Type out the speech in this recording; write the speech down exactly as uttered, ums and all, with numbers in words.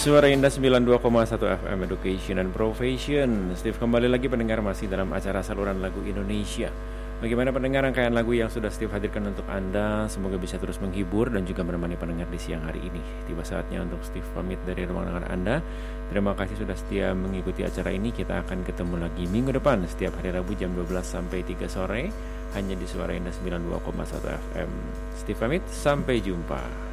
Suara Indah sembilan puluh dua koma satu F M Education and Profession. Steve kembali lagi pendengar masih dalam acara saluran lagu Indonesia. Bagaimana pendengar rangkaian lagu yang sudah Steve hadirkan untuk Anda? Semoga bisa terus menghibur dan juga menemani pendengar di siang hari ini. Tiba saatnya untuk Steve pamit dari ruang dengar Anda. Terima kasih sudah setia mengikuti acara ini. Kita akan ketemu lagi minggu depan setiap hari Rabu jam dua belas sampai tiga sore hanya di Suara Indah sembilan puluh dua koma satu F M. Steve pamit, sampai jumpa.